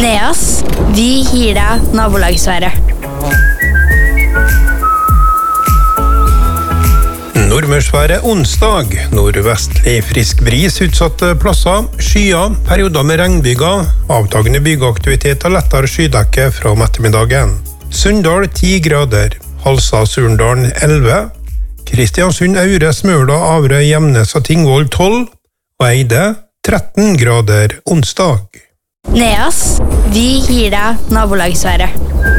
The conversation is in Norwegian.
Neas, vi gir deg nabolagsværet. Nordmørsværet onsdag. Nordvestlig frisk bris utsatte plasser. Skyer, perioder med regnbyger. Avtagende bygeaktivitet og lettere skydekke fra ettermiddagen. Sunndal 10 grader. Halsa Surndalen 11. Kristiansund, Aure, Smøla, Averøy, Gjemnes og Tingvoll 12. Og Eide 13 grader onsdag. Neas, vi gir deg nabolagsværet.